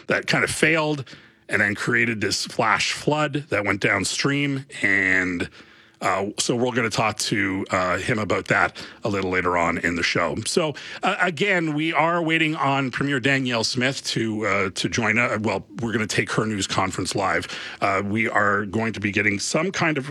that kind of failed and then created this flash flood that went downstream. And so we're going to talk to him about that a little later on in the show. So again, we are waiting on Premier Danielle Smith to join us. Well, we're going to take her news conference live. We are going to be getting some kind of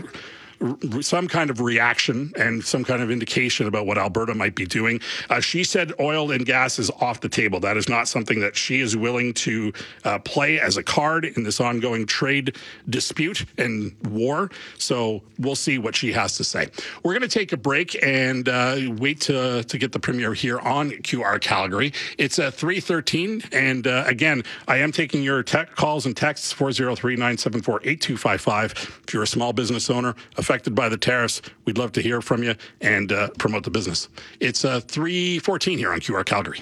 reaction and some kind of indication about what Alberta might be doing. She said oil and gas is off the table. That is not something that she is willing to play as a card in this ongoing trade dispute and war. So we'll see what she has to say. We're going to take a break and wait to get the Premier here on QR Calgary. It's 3:13. And again, I am taking your calls and texts, 403-974-8255. If you're a small business owner affected by the tariffs, we'd love to hear from you and promote the business. It's 3:14 here on QR Calgary.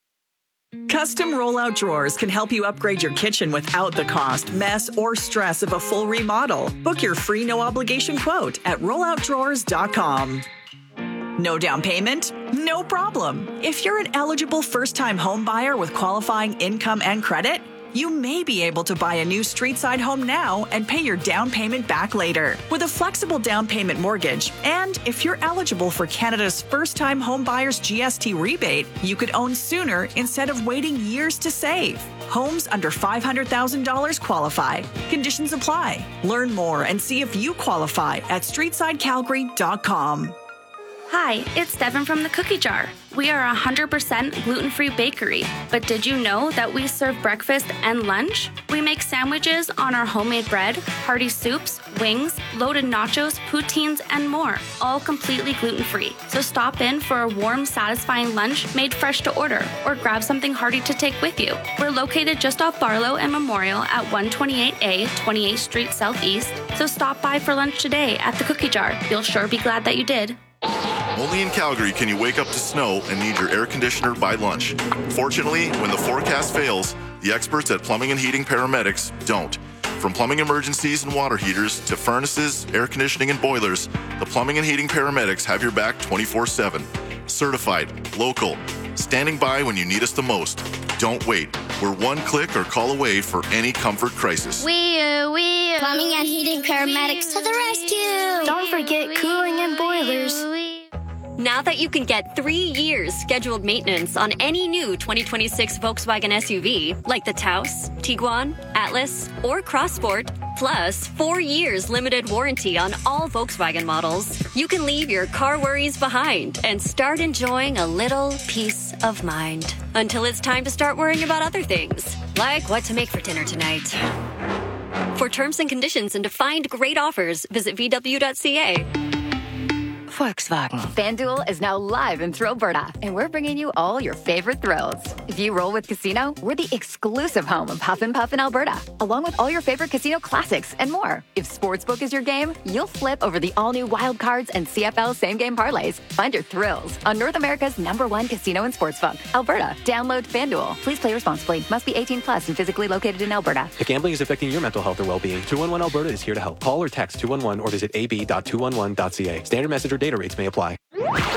Custom rollout drawers can help you upgrade your kitchen without the cost, mess, or stress of a full remodel. Book your free no-obligation quote at rolloutdrawers.com. No down payment? No problem. If you're an eligible first-time home buyer with qualifying income and credit, you may be able to buy a new street-side home now and pay your down payment back later with a flexible down payment mortgage. And if you're eligible for Canada's first-time home buyers GST rebate, you could own sooner instead of waiting years to save. Homes under $500,000 qualify. Conditions apply. Learn more and see if you qualify at streetsidecalgary.com. Hi, it's Devin from the Cookie Jar. We are a 100% gluten-free bakery, but did you know that we serve breakfast and lunch? We make sandwiches on our homemade bread, hearty soups, wings, loaded nachos, poutines, and more, all completely gluten-free. So stop in for a warm, satisfying lunch made fresh to order, or grab something hearty to take with you. We're located just off Barlow and Memorial at 128A, 28th Street Southeast, so stop by for lunch today at the Cookie Jar. You'll sure be glad that you did. Only in Calgary can you wake up to snow and need your air conditioner by lunch. Fortunately, when the forecast fails, the experts at Plumbing and Heating Paramedics don't. From plumbing emergencies and water heaters to furnaces, air conditioning, and boilers, the Plumbing and Heating Paramedics have your back 24/7. Certified, local, standing by when you need us the most. Don't wait. We're one click or call away for any comfort crisis. Plumbing and Heating Paramedics to the rescue. Don't forget cooling and boilers. Now that you can get 3 years scheduled maintenance on any new 2026 Volkswagen SUV, like the Taos, Tiguan, Atlas, or Crossport, plus 4 years limited warranty on all Volkswagen models, you can leave your car worries behind and start enjoying a little peace of mind. Until it's time to start worrying about other things, like what to make for dinner tonight. For terms and conditions and to find great offers, visit VW.ca. Volkswagen. FanDuel is now live in Alberta, and we're bringing you all your favorite thrills. If you roll with Casino, we're the exclusive home of Huff and Puff in Alberta, along with all your favorite casino classics and more. If Sportsbook is your game, you'll flip over the all-new Wild Cards and CFL same-game parlays. Find your thrills on North America's #1 casino and sportsbook, Alberta. Download FanDuel. Please play responsibly. Must be 18 plus and physically located in Alberta. If gambling is affecting your mental health or well-being, 211 Alberta is here to help. Call or text 211 or visit ab.211.ca. Standard message or data rates may apply.